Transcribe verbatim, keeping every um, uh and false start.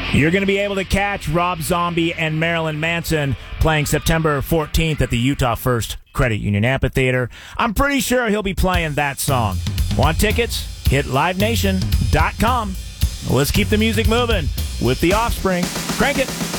You're going to be able to catch Rob Zombie and Marilyn Manson playing September fourteenth at the Utah First Credit Union Amphitheater. I'm pretty sure he'll be playing that song. Want tickets? Hit live nation dot com. Let's keep the music moving with The Offspring. Crank it.